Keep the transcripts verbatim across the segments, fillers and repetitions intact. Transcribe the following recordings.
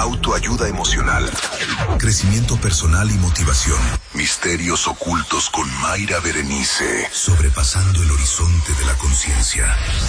autoayuda emocional, crecimiento personal y motivación. Misterios ocultos con Mayra Berenice, sobrepasando el horizonte de la conciencia.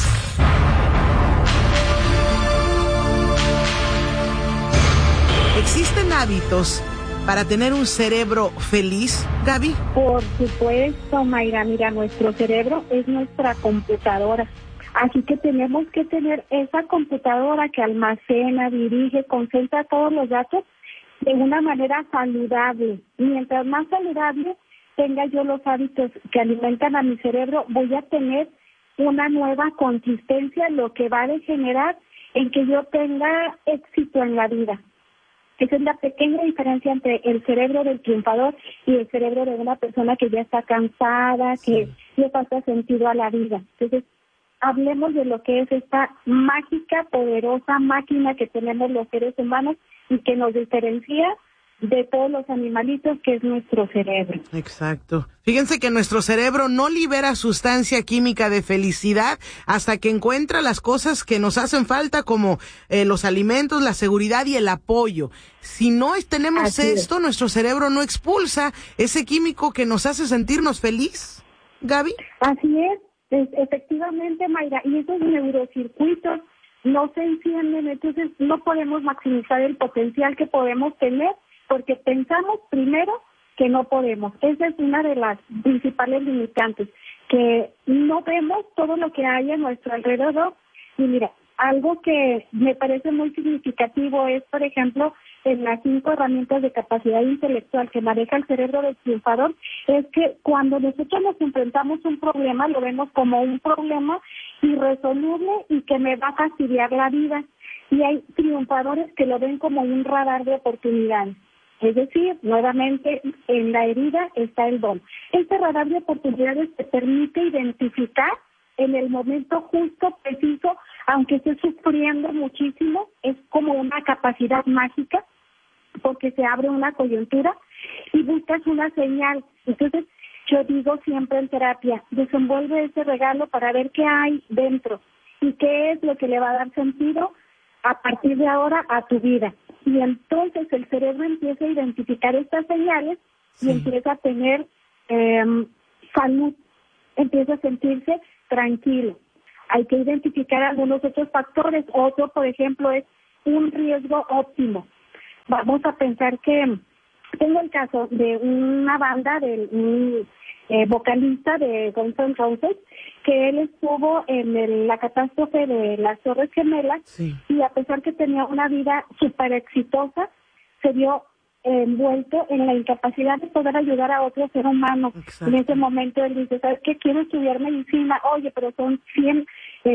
¿Existen hábitos para tener un cerebro feliz, Gaby? Por supuesto, Mayra. Mira, nuestro cerebro es nuestra computadora. Así que tenemos que tener esa computadora que almacena, dirige, concentra todos los datos de una manera saludable. Mientras más saludable tenga yo los hábitos que alimentan a mi cerebro, voy a tener una nueva consistencia, lo que va a degenerar en que yo tenga éxito en la vida. Esa es la pequeña diferencia entre el cerebro del triunfador y el cerebro de una persona que ya está cansada, Sí. que le falta sentido a la vida. Entonces, hablemos de lo que es esta mágica, poderosa máquina que tenemos los seres humanos y que nos diferencia de todos los animalitos, que es nuestro cerebro. Exacto. Fíjense que nuestro cerebro no libera sustancia química de felicidad hasta que encuentra las cosas que nos hacen falta, como eh, los alimentos, la seguridad y el apoyo. Si no es- tenemos Así esto, es. nuestro cerebro no expulsa ese químico que nos hace sentirnos feliz. Gaby. Así es, es efectivamente, Mayra, y esos neurocircuitos no se encienden, entonces no podemos maximizar el potencial que podemos tener porque pensamos primero que no podemos. Esa es una de las principales limitantes, que no vemos todo lo que hay a nuestro alrededor. Y mira, algo que me parece muy significativo es, por ejemplo, en las cinco herramientas de capacidad intelectual que maneja el cerebro del triunfador, es que cuando nosotros nos enfrentamos a un problema, lo vemos como un problema irresoluble y que me va a fastidiar la vida. Y hay triunfadores que lo ven como un radar de oportunidades. Es decir, nuevamente, en la herida está el don. Este radar de oportunidades te permite identificar en el momento justo, preciso, aunque estés sufriendo muchísimo, es como una capacidad mágica, porque se abre una coyuntura y buscas una señal. Entonces, yo digo siempre en terapia, desenvuelve ese regalo para ver qué hay dentro y qué es lo que le va a dar sentido a partir de ahora a tu vida. Y entonces el cerebro empieza a identificar estas señales y Sí. empieza a tener eh, salud, empieza a sentirse tranquilo. Hay que identificar algunos otros factores. Otro, por ejemplo, es un riesgo óptimo. Vamos a pensar que tengo el caso de una banda de un eh, vocalista de Guns N' Roses, que él estuvo en el, la catástrofe de las Torres Gemelas, Sí. y a pesar que tenía una vida súper exitosa, se vio eh, envuelto en la incapacidad de poder ayudar a otro ser humano. Exacto. En ese momento él dice, ¿sabes qué? Quiero estudiar medicina. Oye, pero son cien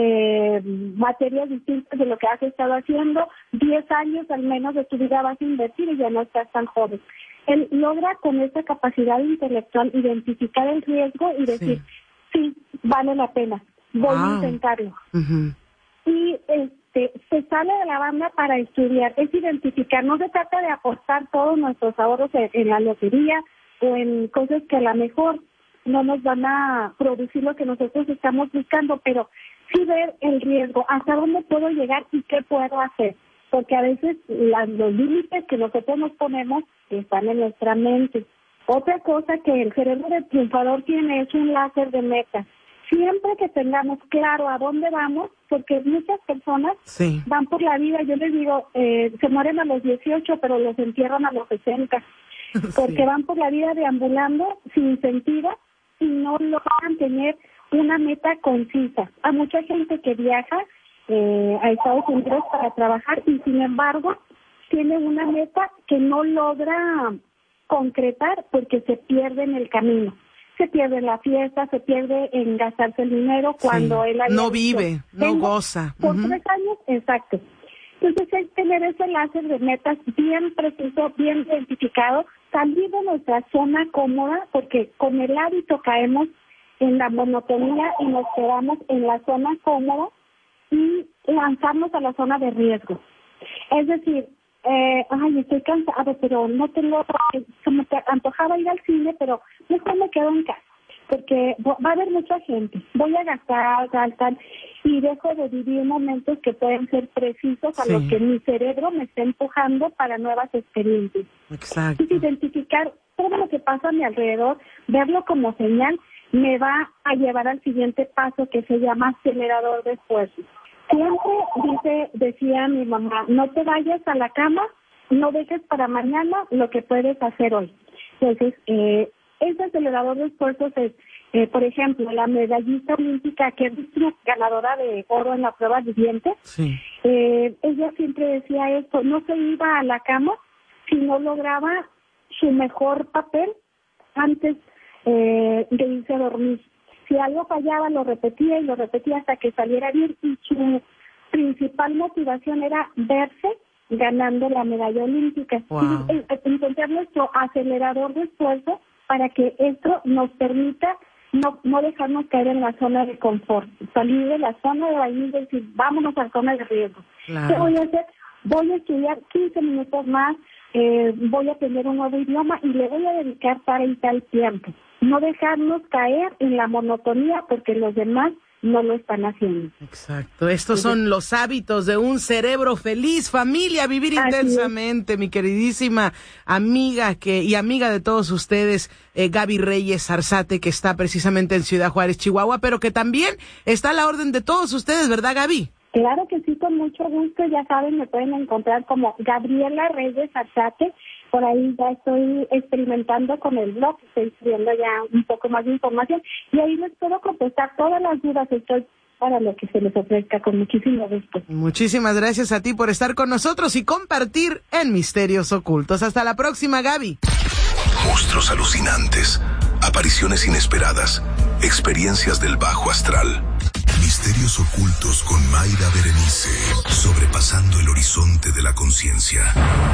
eh, materias distintas de lo que has estado haciendo. diez años al menos de tu vida vas a invertir y ya no estás tan joven. Él logra con esa capacidad intelectual identificar el riesgo y decir, sí, sí vale la pena, voy Wow. a intentarlo. Ujú. Y este se sale de la banda para estudiar, es identificar, no se trata de apostar todos nuestros ahorros en, en la lotería o en cosas que a lo mejor no nos van a producir lo que nosotros estamos buscando, pero sí ver el riesgo, hasta dónde puedo llegar y qué puedo hacer, porque a veces las, los límites que nosotros nos ponemos están en nuestra mente. Otra cosa que el cerebro del triunfador tiene es un láser de metas. Siempre que tengamos claro a dónde vamos, porque muchas personas Sí. van por la vida, yo les digo, eh, se mueren a los dieciocho, pero los entierran a los sesenta, porque Sí. van por la vida deambulando sin sentido y no logran tener una meta concisa. Hay mucha gente que viaja eh, a Estados Unidos para trabajar y sin embargo tiene una meta que no logra concretar porque se pierde en el camino. Se pierde en la fiesta, se pierde en gastarse el dinero cuando Sí. él había No dicho, vive, no "Tengo goza". por Ujú. tres años, exacto. Entonces es tener ese láser de metas bien preciso, bien identificado, salir de nuestra zona cómoda, porque con el hábito caemos en la monotonía y nos quedamos en la zona cómoda y lanzarnos a la zona de riesgo. Es decir, eh, ay, estoy cansado, pero no tengo, se me antojaba ir al cine, pero mejor me quedo en casa. porque va a haber mucha gente, voy a gastar, gastar, y dejo de vivir momentos que pueden ser precisos a sí. los que mi cerebro me está empujando para nuevas experiencias. Exacto. Y identificar todo lo que pasa a mi alrededor, verlo como señal, me va a llevar al siguiente paso que se llama acelerador de esfuerzos. Siempre dice, decía mi mamá, no te vayas a la cama, no dejes para mañana lo que puedes hacer hoy. Entonces, eh, ese acelerador de esfuerzos es, eh, por ejemplo, la medallista olímpica que es ganadora de oro en la prueba de dientes. Sí. Eh, ella siempre decía esto, no se iba a la cama si no lograba su mejor papel antes eh, de irse a dormir. Si algo fallaba, lo repetía y lo repetía hasta que saliera bien, y su principal motivación era verse ganando la medalla olímpica. Wow. Y encontrar nuestro acelerador de esfuerzo para que esto nos permita no, no dejarnos caer en la zona de confort, salir de la zona de vainilla y decir, vámonos a la zona de riesgo. Claro. ¿Qué voy a hacer? Voy a estudiar quince minutos más, eh, voy a aprender un nuevo idioma y le voy a dedicar tal y tal tiempo. No dejarnos caer en la monotonía porque los demás no lo están haciendo. Exacto. Estos son los hábitos de un cerebro feliz, familia, vivir Así intensamente, es. Mi queridísima amiga que y amiga de todos ustedes, eh, Gaby Reyes Arzate, que está precisamente en Ciudad Juárez, Chihuahua, pero que también está a la orden de todos ustedes, ¿verdad, Gaby? Claro que sí, con mucho gusto. Ya saben, me pueden encontrar como Gabriela Reyes Arzate. Por ahí ya estoy experimentando con el blog, estoy subiendo ya un poco más de información y ahí les puedo contestar todas las dudas. Estoy para lo que se les ofrezca con muchísimo gusto. Muchísimas gracias a ti por estar con nosotros y compartir en Misterios Ocultos. Hasta la próxima, Gaby. Monstruos alucinantes, apariciones inesperadas, experiencias del bajo astral. Misterios Ocultos con Mayra Berenice, sobrepasando el horizonte de la conciencia.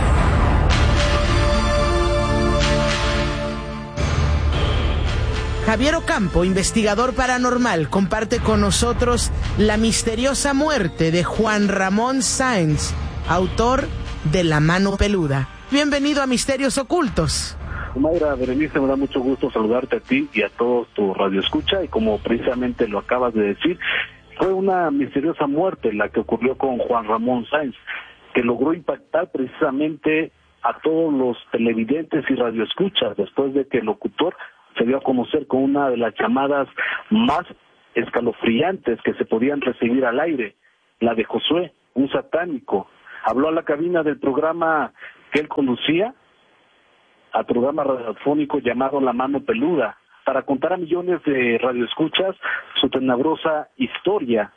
Javier Ocampo, investigador paranormal, comparte con nosotros la misteriosa muerte de Juan Ramón Sáenz, autor de La Mano Peluda. Bienvenido a Misterios Ocultos. Mayra Berenice, me da mucho gusto saludarte a ti y a todos tu radioescucha, y como precisamente lo acabas de decir, fue una misteriosa muerte la que ocurrió con Juan Ramón Sáenz, que logró impactar precisamente a todos los televidentes y radioescuchas después de que el locutor se dio a conocer con una de las llamadas más escalofriantes que se podían recibir al aire, la de Josué, un satánico. Habló a la cabina del programa que él conducía, al programa radiofónico llamado La Mano Peluda, para contar a millones de radioescuchas su tenebrosa historia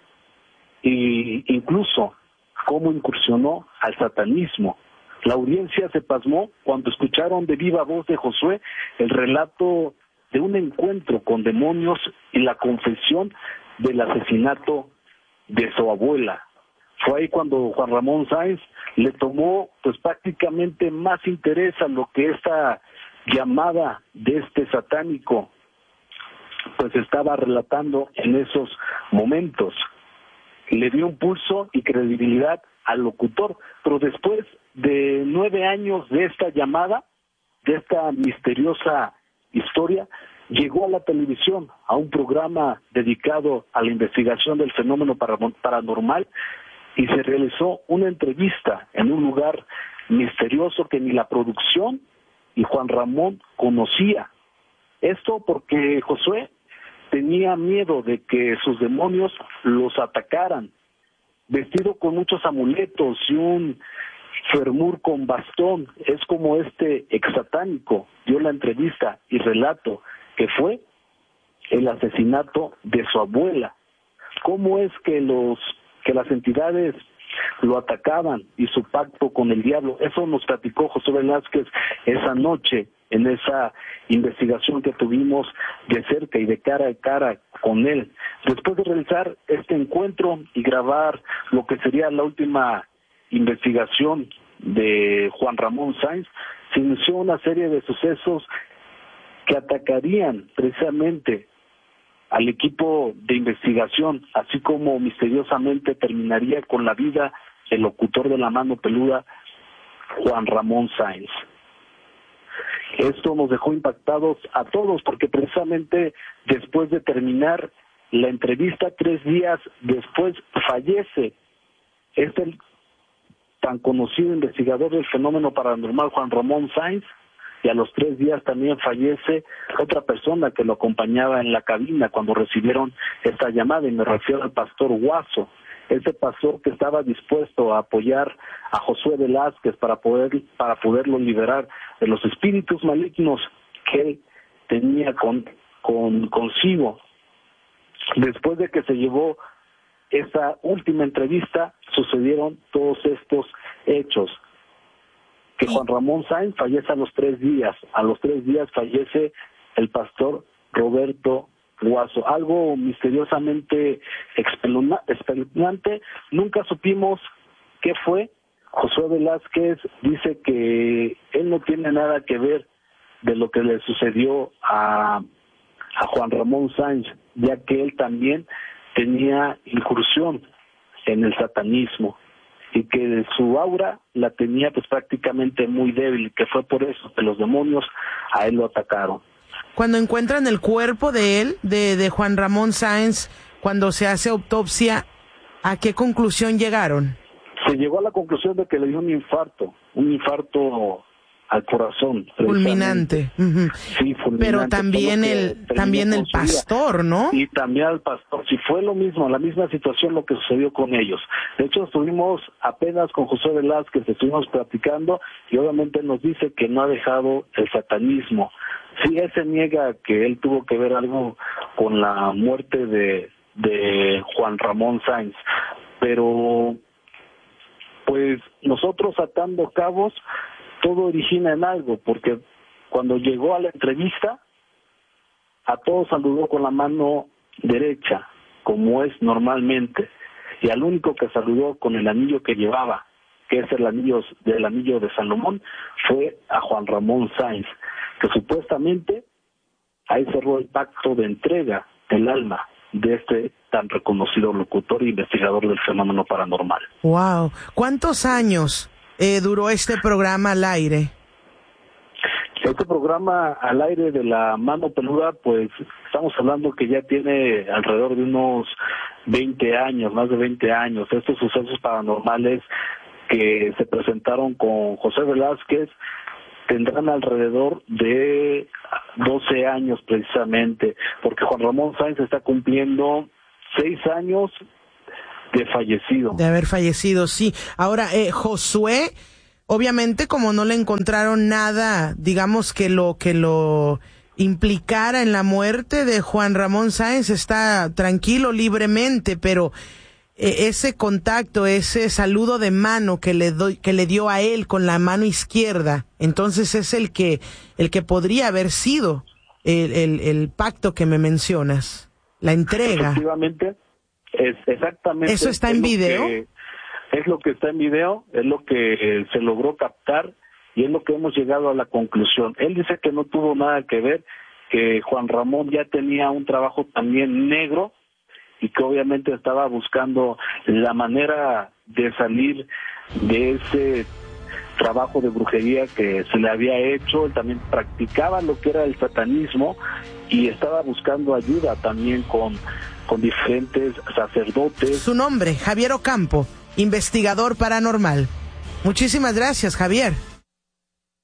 e incluso cómo incursionó al satanismo. La audiencia se pasmó cuando escucharon de viva voz de Josué el relato de un encuentro con demonios y la confesión del asesinato de su abuela. Fue ahí cuando Juan Ramón Sáenz le tomó pues prácticamente más interés a lo que esta llamada de este satánico pues estaba relatando en esos momentos. Le dio un pulso y credibilidad al locutor, pero después de nueve años de esta llamada, de esta misteriosa historia, llegó a la televisión, a un programa dedicado a la investigación del fenómeno paranormal, y se realizó una entrevista en un lugar misterioso que ni la producción y Juan Ramón conocía. Esto porque Josué tenía miedo de que sus demonios los atacaran. Vestido con muchos amuletos y un fermur con bastón, es como este exsatánico dio la entrevista y relato que fue el asesinato de su abuela. ¿Cómo es que los que las entidades lo atacaban y su pacto con el diablo? Eso nos platicó José Velázquez esa noche en esa investigación que tuvimos de cerca y de cara a cara con él. Después de realizar este encuentro y grabar lo que sería la última investigación de Juan Ramón Sáenz, se inició una serie de sucesos que atacarían precisamente al equipo de investigación, así como misteriosamente terminaría con la vida del locutor de La Mano Peluda, Juan Ramón Sáenz. Esto nos dejó impactados a todos, porque precisamente después de terminar la entrevista, tres días después fallece este tan conocido investigador del fenómeno paranormal, Juan Ramón Sáenz, y a los tres días también fallece otra persona que lo acompañaba en la cabina cuando recibieron esta llamada, y me refiero al pastor Huaso, ese pastor que estaba dispuesto a apoyar a Josué Velázquez para poder para poderlo liberar de los espíritus malignos que él tenía con, con consigo. Después de que se llevó esa última entrevista, sucedieron todos estos hechos. Que Juan Ramón Sáenz fallece a los tres días. A los tres días fallece el pastor Roberto Huaso. Algo misteriosamente espeluznante. Nunca supimos qué fue. Josué Velázquez dice que él no tiene nada que ver de lo que le sucedió a, a Juan Ramón Sáenz, ya que él también tenía incursión en el satanismo y que su aura la tenía pues prácticamente muy débil, que fue por eso que los demonios a él lo atacaron. Cuando encuentran el cuerpo de él, de, de Juan Ramón Sáenz, cuando se hace autopsia, ¿a qué conclusión llegaron? Se llegó a la conclusión de que le dio un infarto, un infarto al corazón. Fulminante. Uh-huh. Sí, fulminante. Pero también el también el pastor, ¿no? Y también al pastor. Sí, fue lo mismo, la misma situación lo que sucedió con ellos. De hecho, estuvimos apenas con José Velázquez, estuvimos platicando y obviamente nos dice que no ha dejado el satanismo. Sí, él se niega que él tuvo que ver algo con la muerte de, de Juan Ramón Sáenz, pero pues nosotros atando cabos, todo origina en algo, porque cuando llegó a la entrevista, a todos saludó con la mano derecha, como es normalmente, y al único que saludó con el anillo que llevaba, que es el anillo del anillo de Salomón, fue a Juan Ramón Sáenz, que supuestamente ahí cerró el pacto de entrega del alma de este tan reconocido locutor e investigador del fenómeno paranormal. Wow, ¿cuántos años eh, duró este programa al aire? Este programa al aire de la mano peluda, pues estamos hablando que ya tiene alrededor de unos veinte años, más de veinte años. Estos sucesos paranormales que se presentaron con José Velázquez tendrán alrededor de doce años precisamente, porque Juan Ramón Sáenz está cumpliendo seis años de fallecido. De haber fallecido, sí. Ahora, eh, Josué, obviamente como no le encontraron nada, digamos que lo que lo implicara en la muerte de Juan Ramón Sáenz, está tranquilo, libremente, pero eh, ese contacto, ese saludo de mano que le doy, que le dio a él con la mano izquierda, entonces es el que el que podría haber sido el, el, el pacto que me mencionas, la entrega. Efectivamente, es exactamente. ¿Eso está en video? Que, es lo que está en video, es lo que eh, se logró captar y es lo que hemos llegado a la conclusión. Él dice que no tuvo nada que ver, que Juan Ramón ya tenía un trabajo también negro y que obviamente estaba buscando la manera de salir de ese trabajo de brujería que se le había hecho. Él también practicaba lo que era el satanismo y estaba buscando ayuda también con, con diferentes sacerdotes. Su nombre, Javier Ocampo, investigador paranormal. Muchísimas gracias, Javier.